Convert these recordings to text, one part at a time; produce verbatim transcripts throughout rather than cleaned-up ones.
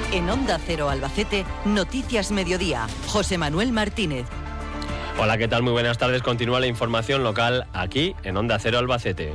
En Onda Cero Albacete, Noticias Mediodía. José Manuel Martínez. Hola, ¿qué tal? Muy buenas tardes. Continúa la información local aquí en Onda Cero Albacete.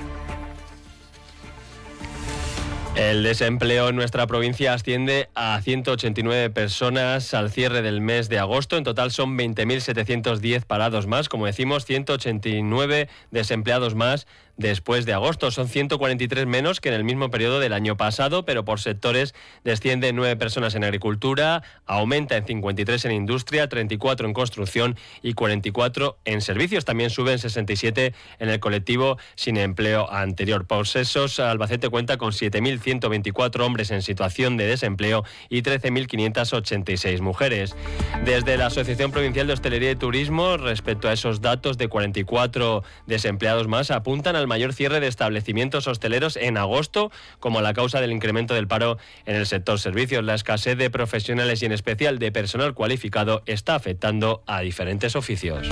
El desempleo en nuestra provincia asciende a ciento ochenta y nueve personas al cierre del mes de agosto. En total son veinte mil setecientos diez parados más. Como decimos, ciento ochenta y nueve desempleados más después de agosto. Son ciento cuarenta y tres menos que en el mismo periodo del año pasado, pero por sectores descienden nueve personas en agricultura, aumenta en cincuenta y tres en industria, treinta y cuatro en construcción y cuarenta y cuatro en servicios. También suben sesenta y siete en el colectivo sin empleo anterior. Por esos, Albacete cuenta con siete mil ciento veinticuatro hombres en situación de desempleo y trece mil quinientas ochenta y seis mujeres. Desde la Asociación Provincial de Hostelería y Turismo, respecto a esos datos de cuarenta y cuatro desempleados más, apuntan al mayor cierre de establecimientos hosteleros en agosto como la causa del incremento del paro en el sector servicios. La escasez de profesionales y en especial de personal cualificado está afectando a diferentes oficios.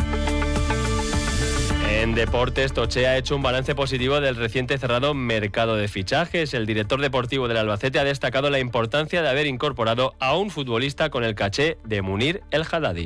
En deportes, Toché ha hecho un balance positivo del reciente cerrado mercado de fichajes. El director deportivo del Albacete ha destacado la importancia de haber incorporado a un futbolista con el caché de Munir El Haddadi.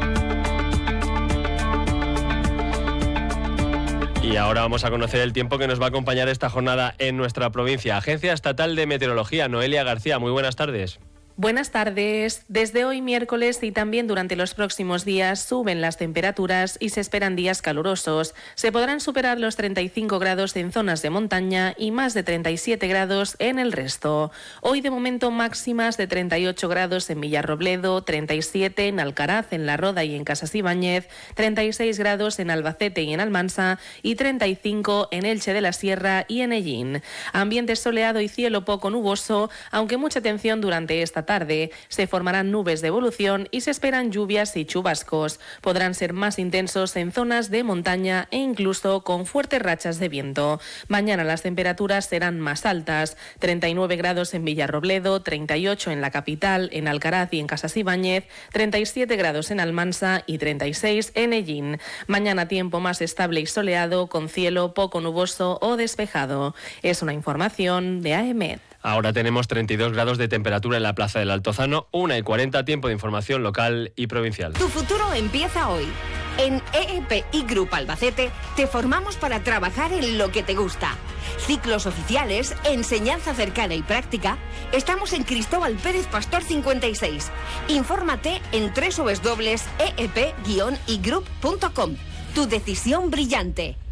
Y ahora vamos a conocer el tiempo que nos va a acompañar esta jornada en nuestra provincia. Agencia Estatal de Meteorología, Noelia García, muy buenas tardes. Buenas tardes. Desde hoy miércoles y también durante los próximos días suben las temperaturas y se esperan días calurosos. Se podrán superar los treinta y cinco grados en zonas de montaña y más de treinta y siete grados en el resto. Hoy de momento máximas de treinta y ocho grados en Villarrobledo, treinta y siete en Alcaraz, en La Roda y en Casas Ibáñez, treinta y seis grados en Albacete y en Almansa y treinta y cinco en Elche de la Sierra y en Ellín. Ambiente soleado y cielo poco nuboso, aunque mucha atención durante esta tarde. Se formarán nubes de evolución y se esperan lluvias y chubascos. Podrán ser más intensos en zonas de montaña e incluso con fuertes rachas de viento. Mañana las temperaturas serán más altas, treinta y nueve grados en Villarrobledo, treinta y ocho en la capital, en Alcaraz y en Casas Ibáñez, treinta y siete grados en Almansa y treinta y seis en Ellín. Mañana tiempo más estable y soleado, con cielo poco nuboso o despejado. Es una información de A E M E D. Ahora tenemos treinta y dos grados de temperatura en la Plaza del Altozano, una y cuarenta, tiempo de información local y provincial. Tu futuro empieza hoy. En E E P I Group Albacete te formamos para trabajar en lo que te gusta. Ciclos oficiales, enseñanza cercana y práctica. Estamos en Cristóbal Pérez Pastor cincuenta y seis. Infórmate en doble u doble u doble u punto e e p guion i group punto com. Tu decisión brillante.